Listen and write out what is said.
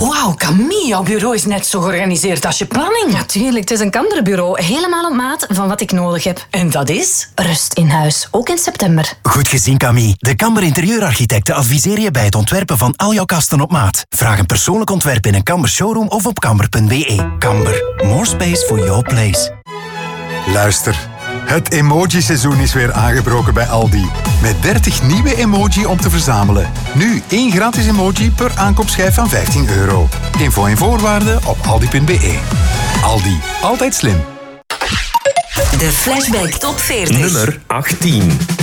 Wauw, Camille, jouw bureau is net zo georganiseerd als je planning. Natuurlijk, het is een Kamber-bureau. Helemaal op maat van wat ik nodig heb. En dat is? Rust in huis, ook in september. Goed gezien, Camille. De Kamber interieurarchitecten adviseren je bij het ontwerpen van al jouw kasten op maat. Vraag een persoonlijk ontwerp in een Kamber showroom of op kamber.be. Kamber, more space for your place. Luister, het emoji-seizoen is weer aangebroken bij Aldi. Met 30 nieuwe emoji om te verzamelen. Nu 1 gratis emoji per aankoopschijf van €15. Info en voorwaarden op aldi.be. Aldi, altijd slim. De Flashback Top 40. Nummer 18.